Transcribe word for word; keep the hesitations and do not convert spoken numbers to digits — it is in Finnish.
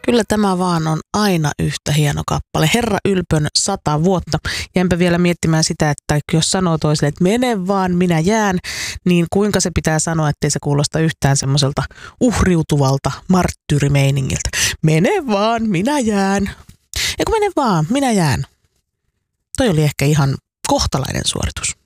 Kyllä tämä vaan on aina yhtä hieno kappale. Herra Ylpön sata vuotta. Jäänpä vielä miettimään sitä, että jos sanoo toiselle, että mene vaan, minä jään, niin kuinka se pitää sanoa, ettei se kuulosta yhtään semmoiselta uhriutuvalta marttyyrimeiningiltä. Mene vaan, minä jään. Eiku mene vaan, minä jään. Toi oli ehkä ihan kohtalainen suoritus.